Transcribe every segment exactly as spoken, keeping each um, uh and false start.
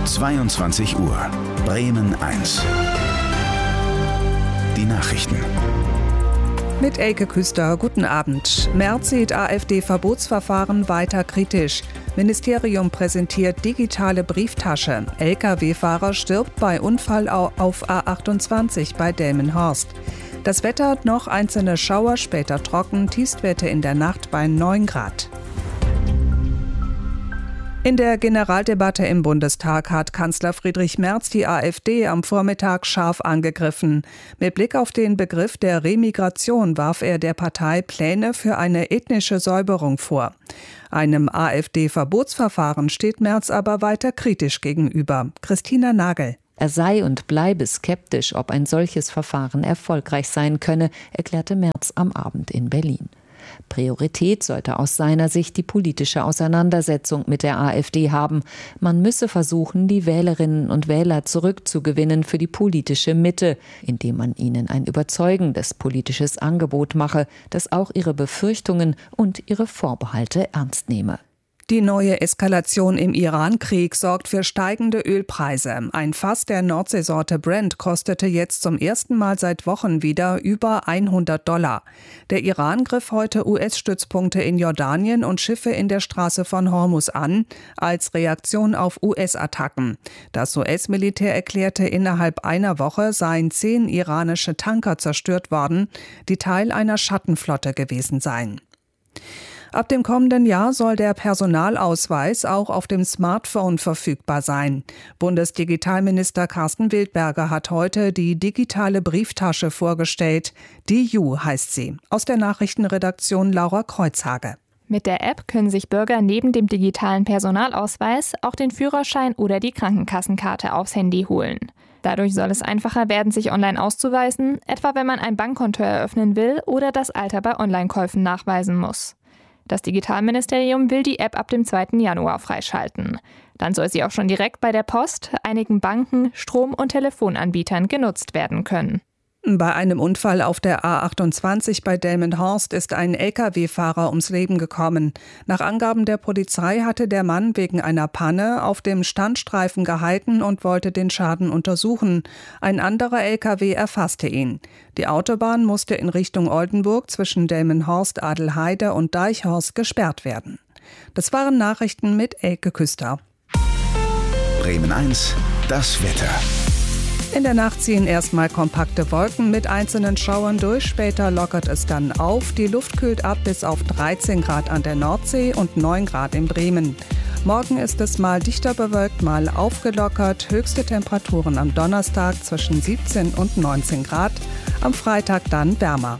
zweiundzwanzig Uhr, Bremen eins. Die Nachrichten. Mit Elke Küster, guten Abend. Merz sieht AfD-Verbotsverfahren weiter kritisch. Ministerium präsentiert digitale Brieftasche. L K W-Fahrer stirbt bei Unfall auf A achtundzwanzig bei Delmenhorst. Das Wetter, noch einzelne Schauer, später trocken, Tiefstwerte in der Nacht bei neun Grad. In der Generaldebatte im Bundestag hat Kanzler Friedrich Merz die AfD am Vormittag scharf angegriffen. Mit Blick auf den Begriff der Remigration warf er der Partei Pläne für eine ethnische Säuberung vor. Einem AfD-Verbotsverfahren steht Merz aber weiter kritisch gegenüber. Christina Nagel. Er sei und bleibe skeptisch, ob ein solches Verfahren erfolgreich sein könne, erklärte Merz am Abend in Berlin. Priorität sollte aus seiner Sicht die politische Auseinandersetzung mit der AfD haben. Man müsse versuchen, die Wählerinnen und Wähler zurückzugewinnen für die politische Mitte, indem man ihnen ein überzeugendes politisches Angebot mache, das auch ihre Befürchtungen und ihre Vorbehalte ernst nehme. Die neue Eskalation im Iran-Krieg sorgt für steigende Ölpreise. Ein Fass der Nordseesorte Brent kostete jetzt zum ersten Mal seit Wochen wieder über hundert Dollar. Der Iran griff heute U S-Stützpunkte in Jordanien und Schiffe in der Straße von Hormuz an, als Reaktion auf U S-Attacken. Das U S-Militär erklärte, innerhalb einer Woche seien zehn iranische Tanker zerstört worden, die Teil einer Schattenflotte gewesen seien. Ab dem kommenden Jahr soll der Personalausweis auch auf dem Smartphone verfügbar sein. Bundesdigitalminister Carsten Wildberger hat heute die digitale Brieftasche vorgestellt. D I U heißt sie. Aus der Nachrichtenredaktion Laura Kreuzhage. Mit der App können sich Bürger neben dem digitalen Personalausweis auch den Führerschein oder die Krankenkassenkarte aufs Handy holen. Dadurch soll es einfacher werden, sich online auszuweisen, etwa wenn man ein Bankkonto eröffnen will oder das Alter bei Online-Käufen nachweisen muss. Das Digitalministerium will die App ab dem zweiten Januar freischalten. Dann soll sie auch schon direkt bei der Post, einigen Banken, Strom- und Telefonanbietern genutzt werden können. Bei einem Unfall auf der A achtundzwanzig bei Delmenhorst ist ein L K W-Fahrer ums Leben gekommen. Nach Angaben der Polizei hatte der Mann wegen einer Panne auf dem Standstreifen gehalten und wollte den Schaden untersuchen. Ein anderer L K W erfasste ihn. Die Autobahn musste in Richtung Oldenburg zwischen Delmenhorst, Adelheide und Deichhorst gesperrt werden. Das waren Nachrichten mit Elke Küster. Bremen eins, das Wetter. In der Nacht ziehen erstmal kompakte Wolken mit einzelnen Schauern durch, später lockert es dann auf. Die Luft kühlt ab bis auf dreizehn Grad an der Nordsee und neun Grad in Bremen. Morgen ist es mal dichter bewölkt, mal aufgelockert. Höchste Temperaturen am Donnerstag zwischen siebzehn und neunzehn Grad, am Freitag dann wärmer.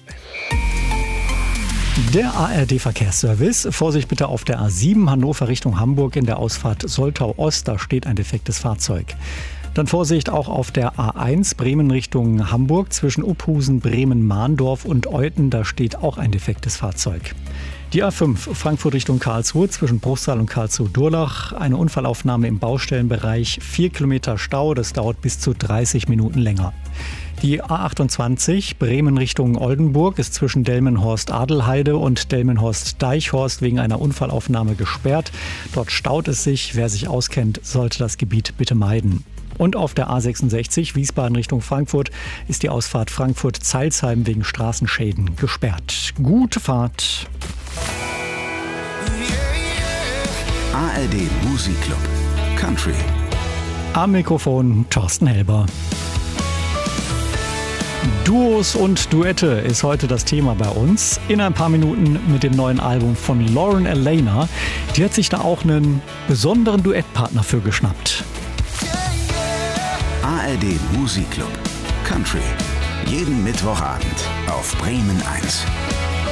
Der A R D-Verkehrsservice. Vorsicht bitte auf der A sieben Hannover Richtung Hamburg in der Ausfahrt Soltau Ost. Da steht ein defektes Fahrzeug. Dann Vorsicht auch auf der A eins Bremen Richtung Hamburg zwischen Uphusen, Bremen-Mahndorf und Euthen. Da steht auch ein defektes Fahrzeug. Die A fünf Frankfurt Richtung Karlsruhe zwischen Bruchsal und Karlsruhe-Durlach. Eine Unfallaufnahme im Baustellenbereich. Vier Kilometer Stau. Das dauert bis zu dreißig Minuten länger. Die A achtundzwanzig Bremen Richtung Oldenburg ist zwischen Delmenhorst-Adelheide und Delmenhorst-Deichhorst wegen einer Unfallaufnahme gesperrt. Dort staut es sich. Wer sich auskennt, sollte das Gebiet bitte meiden. Und auf der A sechsundsechzig Wiesbaden Richtung Frankfurt ist die Ausfahrt Frankfurt-Zeilsheim wegen Straßenschäden gesperrt. Gute Fahrt. A R D Musikclub Country. Am Mikrofon Thorsten Helber. Duos und Duette ist heute das Thema bei uns. In ein paar Minuten mit dem neuen Album von Lauren Alaina. Die hat sich da auch einen besonderen Duettpartner für geschnappt. A R D Musikclub Country. Jeden Mittwochabend auf Bremen eins.